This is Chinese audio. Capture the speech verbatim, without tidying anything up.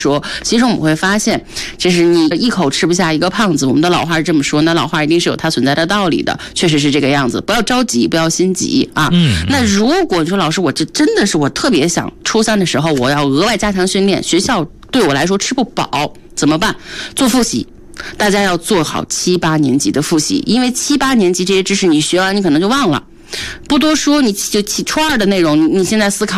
说，其实我们会发现，这是你一口吃不下一个胖子。我们的老话是这么说，那老话一定是有它存在的道理的，确实是这个样子。不要着急，不要心急啊。嗯。那如果你说老师，我这真的是我特别想初三的时候我要额外加强训练，学校对我来说吃不饱，怎么办？做复习。大家要做好七八年级的复习，因为七八年级这些知识你学完，你可能就忘了。不多说，你就初二的内容，你现在思考。